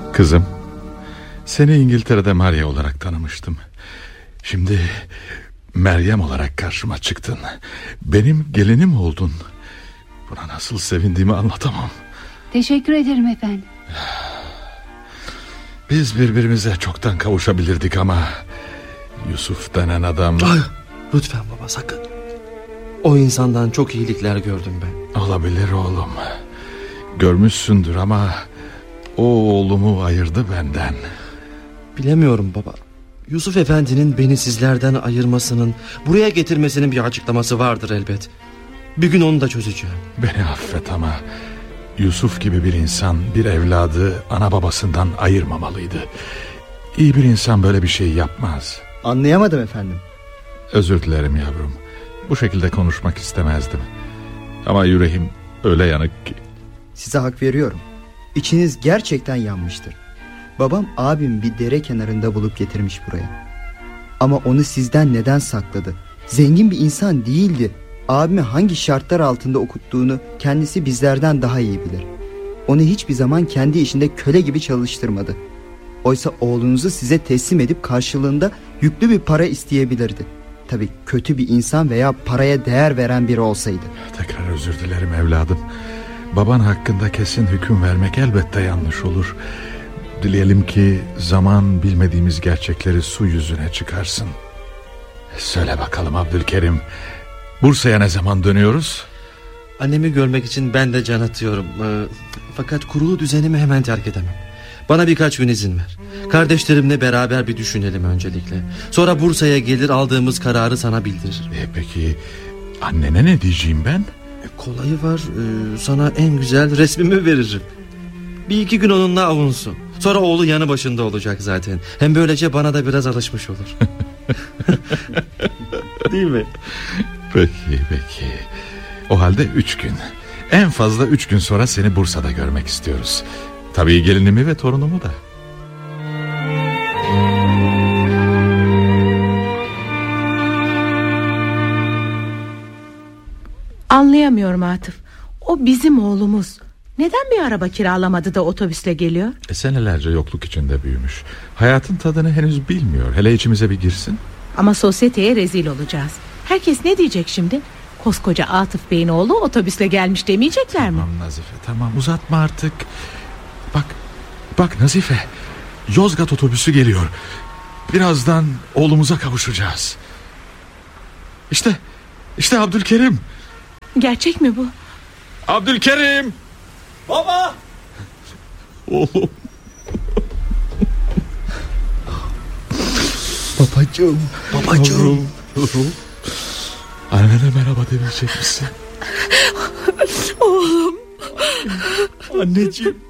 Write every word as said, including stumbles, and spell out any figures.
Kızım, seni İngiltere'de Maria olarak tanımıştım. Şimdi Meryem olarak karşıma çıktın. Benim gelinim oldun. Buna nasıl sevindiğimi anlatamam. Teşekkür ederim efendim. Biz birbirimize çoktan kavuşabilirdik ama Yusuf denen adam... Ay, lütfen baba, sakın. O insandan çok iyilikler gördüm ben. Olabilir oğlum. Görmüşsündür ama o oğlumu ayırdı benden. Bilemiyorum baba. Yusuf Efendi'nin beni sizlerden ayırmasının, buraya getirmesinin bir açıklaması vardır elbet. Bir gün onu da çözeceğim. Beni affet ama Yusuf gibi bir insan bir evladı ana babasından ayırmamalıydı. İyi bir insan böyle bir şey yapmaz. Anlayamadım efendim. Özür dilerim yavrum. Bu şekilde konuşmak istemezdim. Ama yüreğim öyle yanık ki. Size hak veriyorum. İçiniz gerçekten yanmıştır. Babam abim bir dere kenarında bulup getirmiş buraya. Ama onu sizden neden sakladı? Zengin bir insan değildi. Abimi hangi şartlar altında okuttuğunu kendisi bizlerden daha iyi bilir. Onu hiçbir zaman kendi işinde köle gibi çalıştırmadı. Oysa oğlunuzu size teslim edip karşılığında yüklü bir para isteyebilirdi. Tabii kötü bir insan veya paraya değer veren biri olsaydı. Tekrar özür dilerim evladım. Baban hakkında kesin hüküm vermek elbette yanlış olur. Dileyelim ki zaman bilmediğimiz gerçekleri su yüzüne çıkarsın. Söyle bakalım Abdülkerim, Bursa'ya ne zaman dönüyoruz? Annemi görmek için ben de can atıyorum. Ee, fakat kurulu düzenimi hemen terk edemem. Bana birkaç gün izin ver. Kardeşlerimle beraber bir düşünelim öncelikle. Sonra Bursa'ya gelir, aldığımız kararı sana bildiririm. E peki annene ne diyeceğim ben? E, kolayı var. Ee, sana en güzel resmimi veririm. Bir iki gün onunla avunsun. Sonra oğlu yanı başında olacak zaten. Hem böylece bana da biraz alışmış olur. Değil mi? Peki peki. O halde üç gün. En fazla üç gün sonra seni Bursa'da görmek istiyoruz. Tabii gelinimi ve torunumu da. Anlayamıyorum Atıf. O bizim oğlumuz. Neden bir araba kiralamadı da otobüsle geliyor? E, senelerce yokluk içinde büyümüş. Hayatın tadını henüz bilmiyor. Hele içimize bir girsin. Ama sosyeteye rezil olacağız. Herkes ne diyecek şimdi? Koskoca Atıf Bey'in oğlu otobüsle gelmiş demeyecekler tamam, mi? Tamam Nazife, tamam, uzatma artık. Bak, bak Nazife, Yozgat otobüsü geliyor. Birazdan oğlumuza kavuşacağız. İşte, işte Abdülkerim. Gerçek mi bu? Abdülkerim. Baba. Oğlum. Babacığım, babacığım. Yavrum. Annene merhaba demeyecek misin? Oğlum. Anneciğim.